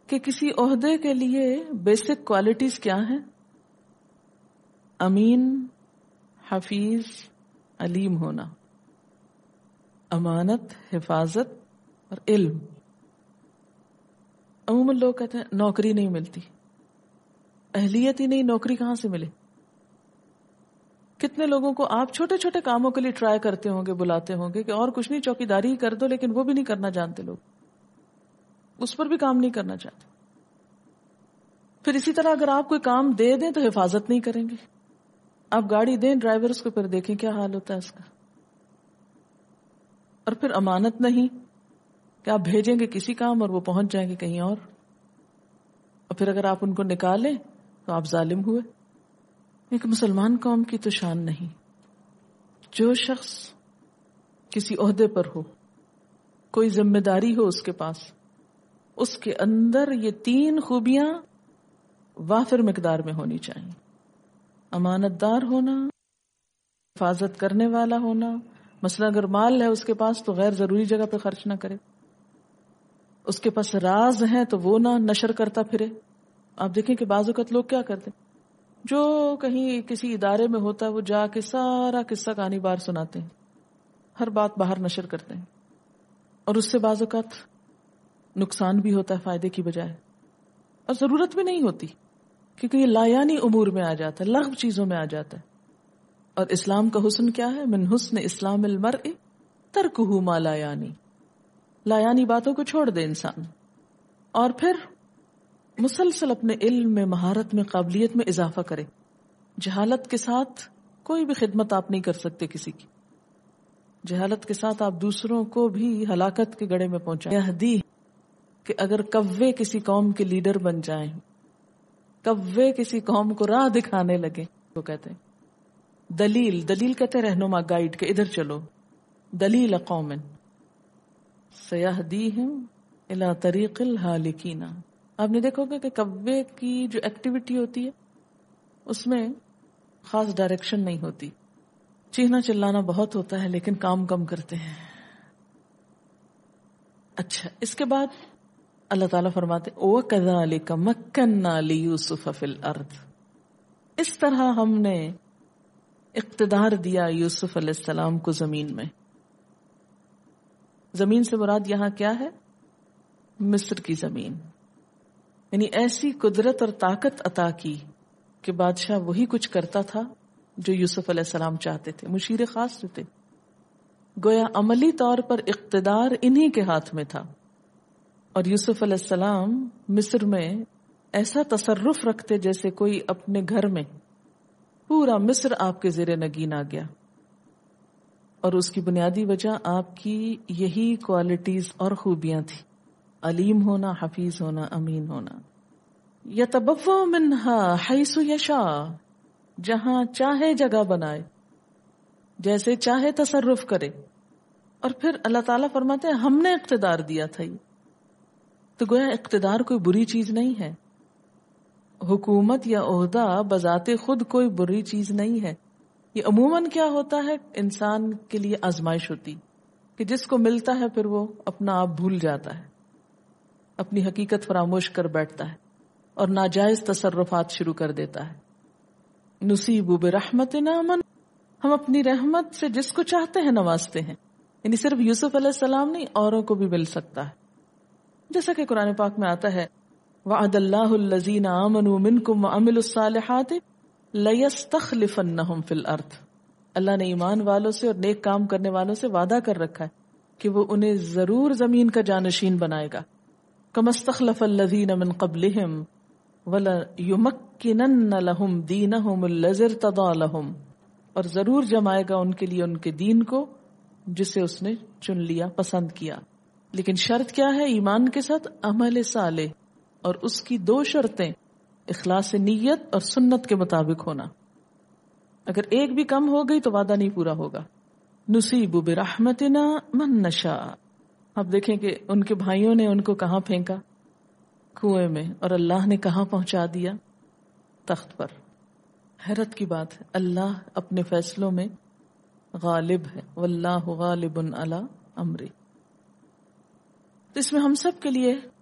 کہ کسی عہدے کے لیے بیسک کوالٹیز کیا ہیں؟ امین، حفیظ، علیم ہونا، امانت، حفاظت اور علم. عموماً لوگ کہتے ہیں نوکری نہیں ملتی، اہلیت ہی نہیں، نوکری کہاں سے ملے؟ کتنے لوگوں کو آپ چھوٹے چھوٹے کاموں کے لیے ٹرائی کرتے ہوں گے، بلاتے ہوں گے کہ اور کچھ نہیں، چوکیداری ہی کر دو، لیکن وہ بھی نہیں کرنا جانتے لوگ، اس پر بھی کام نہیں کرنا چاہتے. پھر اسی طرح اگر آپ کوئی کام دے دیں تو حفاظت نہیں کریں گے. آپ گاڑی دیں ڈرائیورز کو، پھر دیکھیں کیا حال ہوتا ہے اس کا. اور پھر امانت نہیں کہ آپ بھیجیں گے کسی کام اور وہ پہنچ جائیں گے کہیں اور پھر اگر آپ ان کو نکالیں تو آپ ظالم ہوئے. ایک مسلمان قوم کی تو شان نہیں. جو شخص کسی عہدے پر ہو، کوئی ذمہ داری ہو اس کے پاس، اس کے اندر یہ 3 خوبیاں وافر مقدار میں ہونی چاہیے. امانت دار ہونا، حفاظت کرنے والا ہونا، مثلا اگر مال ہے اس کے پاس تو غیر ضروری جگہ پہ خرچ نہ کرے. اس کے پاس راز ہیں تو وہ نہ نشر کرتا پھرے. آپ دیکھیں کہ بعض اوقات لوگ کیا کرتے ہیں، جو کہیں کسی ادارے میں ہوتا ہے وہ جا کے سارا قصہ کہانی بار سناتے ہیں، ہر بات باہر نشر کرتے ہیں، اور اس سے بعض اوقات نقصان بھی ہوتا ہے فائدے کی بجائے، اور ضرورت بھی نہیں ہوتی کیونکہ یہ لایانی امور میں آ جاتا ہے، لغو چیزوں میں آ جاتا ہے. اور اسلام کا حسن کیا ہے؟ من حسن اسلام المرء ترکہ ما لا یعنی. لایانی باتوں کو چھوڑ دے انسان، اور پھر مسلسل اپنے علم میں، مہارت میں، قابلیت میں اضافہ کرے. جہالت کے ساتھ کوئی بھی خدمت آپ نہیں کر سکتے کسی کی. جہالت کے ساتھ آپ دوسروں کو بھی ہلاکت کے گڑھے میں پہنچائیں. یہدی کہ اگر کوے کسی قوم کے لیڈر بن جائیں، کوے کسی قوم کو راہ دکھانے لگے، وہ کہتے ہیں دلیل کہتے ہیں رہنما، گائیڈ، کہ ادھر چلو. دلیل قوم سیہدیہم الی طریق الہالکین. آپ نے دیکھو گے کہ کوے کی جو ایکٹیویٹی ہوتی ہے اس میں خاص ڈائریکشن نہیں ہوتی، چیخنا چلانا بہت ہوتا ہے لیکن کام کم کرتے ہیں. اچھا، اس کے بعد اللہ تعالیٰ فرماتے وَكَذَلِكَ مَكَّنَّا لِيُوسُفَ فِي الْأَرْضِ. اس طرح ہم نے اقتدار دیا یوسف علیہ السلام کو زمین میں. زمین سے مراد یہاں کیا ہے؟ مصر کی زمین. یعنی ایسی قدرت اور طاقت عطا کی کہ بادشاہ وہی کچھ کرتا تھا جو یوسف علیہ السلام چاہتے تھے. مشیر خاص جو تھے، گویا عملی طور پر اقتدار انہی کے ہاتھ میں تھا. اور یوسف علیہ السلام مصر میں ایسا تصرف رکھتے جیسے کوئی اپنے گھر میں، پورا مصر آپ کے زیر نگین آ گیا. اور اس کی بنیادی وجہ آپ کی یہی کوالٹیز اور خوبیاں تھی: علیم ہونا، حفیظ ہونا، امین ہونا. یتبوأ منہا حیث یشاء، جہاں چاہے جگہ بنائے، جیسے چاہے تصرف کرے. اور پھر اللہ تعالیٰ فرماتے ہیں ہم نے اقتدار دیا تھا. یہ تو گویا اقتدار کوئی بری چیز نہیں ہے. حکومت یا عہدہ بذات خود کوئی بری چیز نہیں ہے. یہ عموماً کیا ہوتا ہے، انسان کے لیے آزمائش ہوتی کہ جس کو ملتا ہے پھر وہ اپنا آپ بھول جاتا ہے، اپنی حقیقت فراموش کر بیٹھتا ہے اور ناجائز تصرفات شروع کر دیتا ہے. نصیب برحمتنا من، ہم اپنی رحمت سے جس کو چاہتے ہیں نوازتے ہیں. یعنی صرف یوسف علیہ السلام نہیں، اوروں کو بھی مل سکتا ہے. جیسا کہ قرآن پاک میں آتا ہے وعد اللہ الذین آمنوا منکم وعملوا الصالحات لیستخلفنہم فی الارض. اللہ نے ایمان والوں سے اور نیک کام کرنے والوں سے وعدہ کر رکھا ہے کہ وہ انہیں ضرور زمین کا جانشین بنائے گا. کما استخلف الذین من قبلہم وَلَيُمَكِّنَنَّ لَهُمْ دِينَهُمُ الَّذِي ارْتَضَىٰ لَهُمْ، اور ضرور جمائے گا ان کے لیے ان کے دین کو جسے اس نے چن لیا، پسند کیا. لیکن شرط کیا ہے؟ ایمان کے ساتھ عمل صالح، اور اس کی 2 شرطیں اخلاص نیت اور سنت کے مطابق ہونا. اگر ایک بھی کم ہو گئی تو وعدہ نہیں پورا ہوگا. نصیب برحمتنا من نشاء. اب دیکھیں کہ ان کے بھائیوں نے ان کو کہاں پھینکا؟ کنویں میں. اور اللہ نے کہاں پہنچا دیا؟ تخت پر. حیرت کی بات ہے، اللہ اپنے فیصلوں میں غالب ہے. واللہ غالب علی امرہ. تو اس میں ہم سب کے لیے